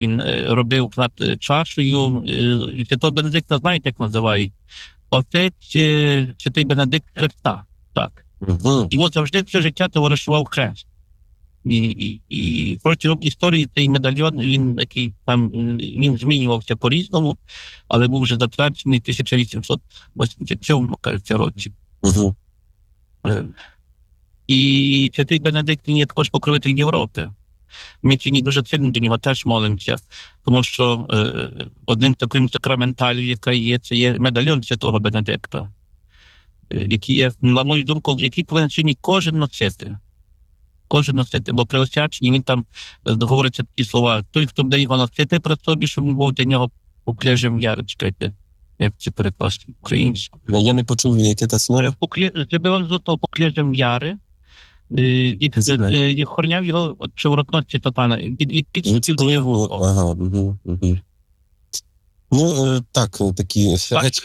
Він робив над чашею. Святого Бенедикта, знаєте, як називають? Отець Святий Бенедикт Христа. Так. І от завжди все життя товаришував хрест. І протягом історії цей медальйон, він змінювався по-різному, але був вже затверджений в 1887, кажеться, році. І Святий Бенедикт, він є також покровитель Європи. Ми сьогодні дуже сильно до нього теж молимося, тому що одним таким сакраменталів, яка є, це є медальйон Святого Бенедикта, який є, на мою думку, який повинен сьогодні кожен носити. Кожен носити, бо при освяченні він там говориться такі слова: той, хто буде його носити при собі, щоб він був для нього покляжем яри. Чекайте, як це перекласти українською. Я не почув, яке це слово. Щоб він зостав покляжем яри, і охороняв його від приворотності сатана. Ну, так, такі...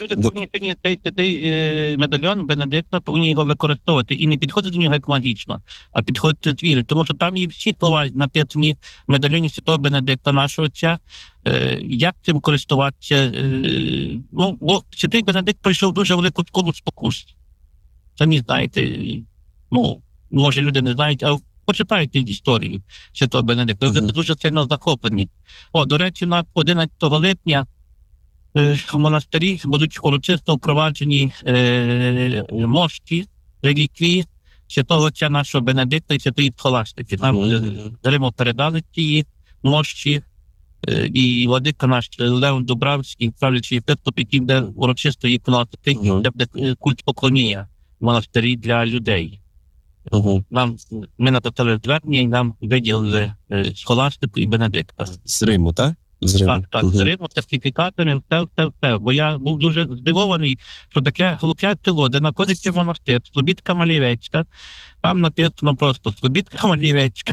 Цей медальйон Бенедикта повинні його використовувати. І не підходити до нього як магічно, а підходити з віри. Тому що там є всі слова написані в медальйоні Святого Бенедикта, нашого отця, як цим користуватися. Бо Святий Бенедикт пройшов дуже велику школу спокус. Самі знаєте, може люди не знають, а почитайте історію Святого Бенедикта. Ви дуже сильно захоплені. До речі, на 11 липня в монастирі будуть урочисто впроваджені мощі, реліквії святого отця нашого Бенедикта і святої Схоластики. Нам з Риму передали ці мощі, і владика наш Леон Дубравський, правлячий єпископ, який буде урочисто їх вносити, де буде культ поклоніння в монастирі для людей. Ми написали звернення і нам виділили Схоластику і Бенедикта. З Риму, так? Так, з Риму, сертифікатами, все. Бо я був дуже здивований, що таке глухе село, де знаходиться монастир, Слобідка Малівецька, там написано просто Слобідка Малівецька.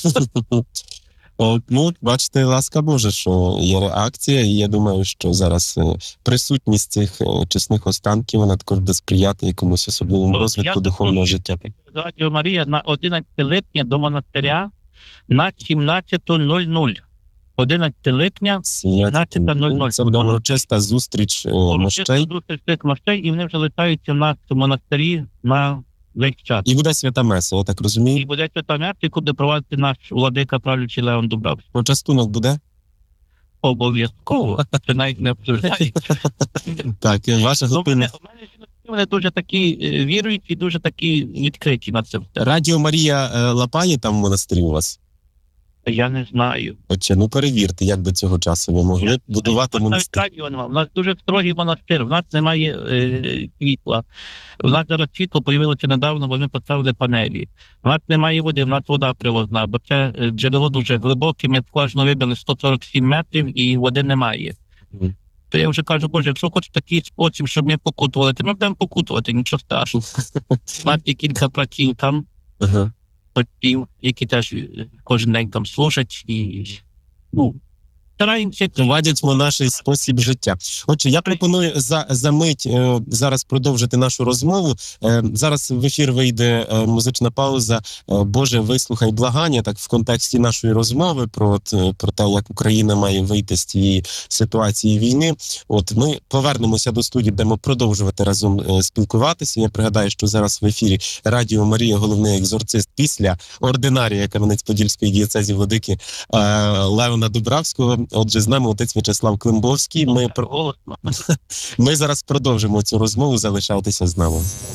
Бачите, ласка Божа, що є реакція, і я думаю, що зараз присутність цих чесних останків, вона також буде сприяти якомусь особливому розвитку духовного життя. Радіо Марія на 11 липня до монастиря на 17:00. 11 липня, 17:00. Це буде урочиста зустріч мощей. І вони вже лишаються в нас в монастирі на весь час. І буде свята меса, я так розумію? І буде свята меса, яку буде проводити наш владика, правлячий Леон Дубравський. Почастунок буде? Обов'язково. Це навіть не обсуждається. Так, ваша глибина. Вони дуже такі віруючі, дуже такі відкриті на це. Радіо Марія лапає там в монастирі у вас? Я не знаю. Отче, перевірте, як до цього часу ви могли будувати монастир. У нас дуже строгий монастир, в нас немає світла. У нас зараз світло появилося недавно, бо ми поставили панелі. У нас немає води, в нас вода привозна, бо це джерело дуже глибоке, ми кожного вибили 147 метрів і води немає. То я вже кажу: Боже, якщо хочеш такий спосіб, щоб ми покутували, то ми будемо покутувати, нічого страшного. У нас є кілька братів там, які теж кожен день там служать і стараємося. Вадять наш спосіб життя. Отже, я пропоную за мить зараз продовжити нашу розмову. Зараз в ефір вийде музична пауза «Боже, вислухай благання», так в контексті нашої розмови про те, як Україна має вийти з цієї ситуації війни. Ми повернемося до студії, будемо продовжувати разом спілкуватися. Я пригадаю, що зараз в ефірі Радіо Марія, головний екзорцист після ординарія Кам'янець-Подільської дієцезії владики Леона Дубравського. Отже, з нами отець В'ячеслав Климбовський. Ми зараз продовжимо цю розмову. Залишайтеся з нами.